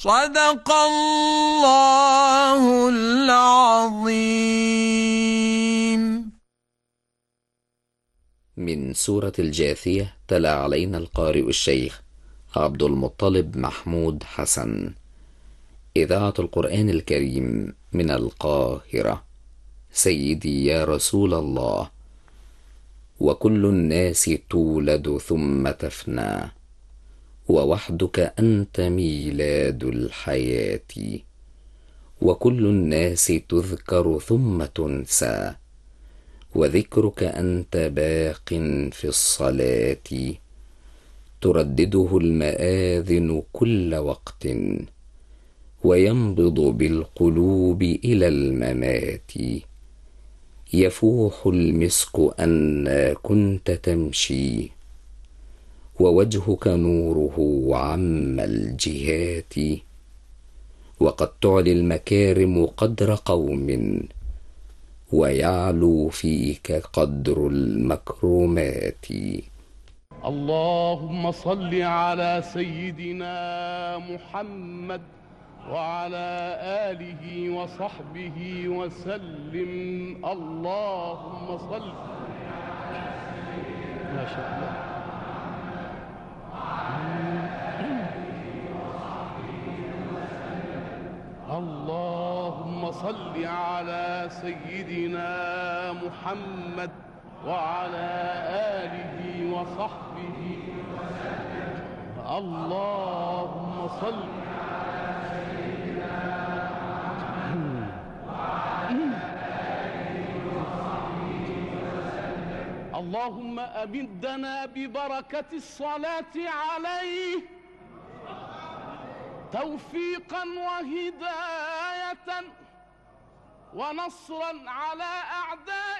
صدق الله العظيم. من سورة الجاثية تلا علينا القارئ الشيخ عبد المطلب محمود حسن. إذاعة القرآن الكريم من القاهرة. سيدي يا رسول الله، وكل الناس تولد ثم تفنى، ووحدك أنت ميلاد الحياة، وكل الناس تذكر ثم تنسى، وذكرك أنت باق في الصلاة، تردده المآذن كل وقت، وينبض بالقلوب إلى الممات. يفوح المسك أن كنت تمشي، ووجهك نوره عم الجهات، وقد تعلي المكارم قدر قوم، ويعلو فيك قدر المكرمات. اللهم صل على سيدنا محمد وعلى آله وصحبه وسلم. اللهم صل. ما شاء الله. اللهم صل على سيدنا محمد وعلى آله وصحبه وسلم. اللهم صل على سيدنا محمد وعلى آله وصحبه وسلم. اللهم أمدنا ببركة الصلاة عليه توفيقا وهداية ونصرا على أعدائه